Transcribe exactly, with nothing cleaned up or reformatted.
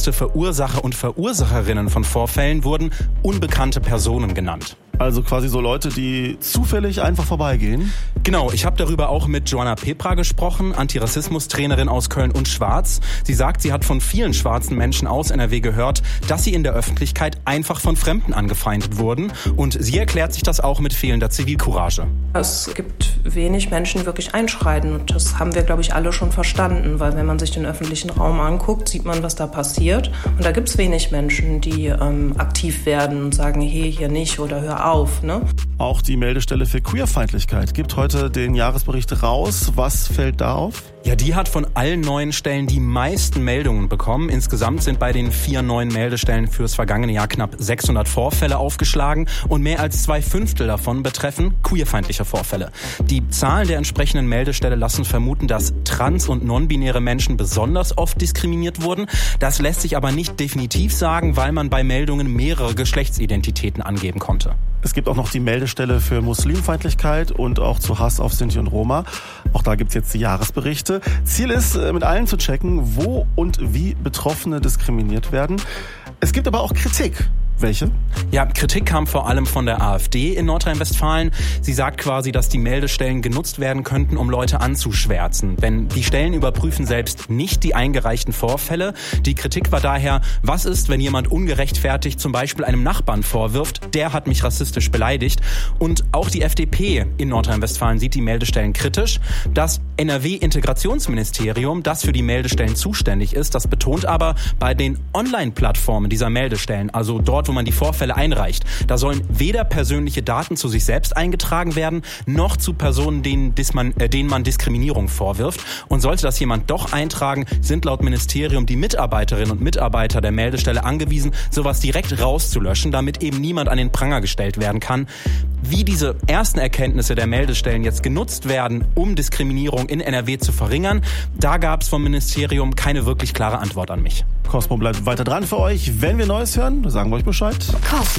Erste Verursacher und Verursacherinnen von Vorfällen wurden unbekannte Personen genannt. Also quasi so Leute, die zufällig einfach vorbeigehen? Genau, ich habe darüber auch mit Joanna Pepra gesprochen, Antirassismus-Trainerin aus Köln und Schwarz. Sie sagt, sie hat von vielen schwarzen Menschen aus N R W gehört, dass sie in der Öffentlichkeit einfach von Fremden angefeindet wurden. Und sie erklärt sich das auch mit fehlender Zivilcourage. Es gibt wenig Menschen, die wirklich einschreiten. Und das haben wir, glaube ich, alle schon verstanden. Weil wenn man sich den öffentlichen Raum anguckt, sieht man, was da passiert. Und da gibt es wenig Menschen, die ähm, aktiv werden und sagen, hey, hier nicht oder hör auf. Auf, ne? Auch die Meldestelle für Queerfeindlichkeit gibt heute den Jahresbericht raus. Was fällt da auf? Ja, die hat von allen neuen Stellen die meisten Meldungen bekommen. Insgesamt sind bei den vier neuen Meldestellen fürs vergangene Jahr knapp sechshundert Vorfälle aufgeschlagen und mehr als zwei Fünftel davon betreffen queerfeindliche Vorfälle. Die Zahlen der entsprechenden Meldestelle lassen vermuten, dass trans- und non-binäre Menschen besonders oft diskriminiert wurden. Das lässt sich aber nicht definitiv sagen, weil man bei Meldungen mehrere Geschlechtsidentitäten angeben konnte. Es gibt auch noch die Meldestelle für Muslimfeindlichkeit und auch zu Hass auf Sinti und Roma. Auch da gibt's jetzt die Jahresberichte. Ziel ist, mit allen zu checken, wo und wie Betroffene diskriminiert werden. Es gibt aber auch Kritik. Welche? Ja, Kritik kam vor allem von der AfD in Nordrhein-Westfalen. Sie sagt quasi, dass die Meldestellen genutzt werden könnten, um Leute anzuschwärzen. Denn die Stellen überprüfen selbst nicht die eingereichten Vorfälle. Die Kritik war daher, was ist, wenn jemand ungerechtfertigt zum Beispiel einem Nachbarn vorwirft, der hat mich rassistisch beleidigt. Und auch die F D P in Nordrhein-Westfalen sieht die Meldestellen kritisch. Das N R W-Integrationsministerium, das für die Meldestellen zuständig ist, das betont aber, bei den Online-Plattformen dieser Meldestellen, also dort, wo man die Vorfälle einreicht, da sollen weder persönliche Daten zu sich selbst eingetragen werden, noch zu Personen, denen, man, äh, denen man Diskriminierung vorwirft. Und sollte das jemand doch eintragen, sind laut Ministerium die Mitarbeiterinnen und Mitarbeiter der Meldestelle angewiesen, sowas direkt rauszulöschen, damit eben niemand an den Pranger gestellt werden kann. Wie diese ersten Erkenntnisse der Meldestellen jetzt genutzt werden, um Diskriminierung in N R W zu verringern, da gab es vom Ministerium keine wirklich klare Antwort an mich. Cosmo bleibt weiter dran für euch. Wenn wir Neues hören, sagen wir euch Bescheid. Cosmo.